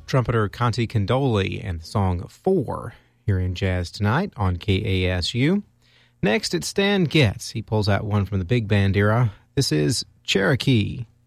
trumpeter Conte Condoli and the song 4 here in Jazz Tonight on KASU. Next, it's Stan Getz. He pulls out one from the big band era. This is Cherokee.